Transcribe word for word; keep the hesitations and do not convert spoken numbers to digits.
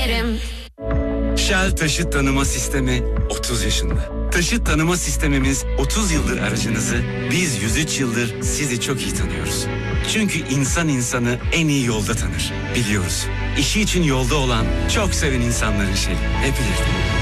Shell Taşıt Tanıma Sistemi otuz yaşında. Taşıt tanıma sistemimiz otuz yıldır aracınızı, biz yüz üç yıldır sizi çok iyi tanıyoruz. Çünkü insan insanı en iyi yolda tanır. Biliyoruz. İşi için yolda olan, çok seven insanların şeyi. Hep bilirdim.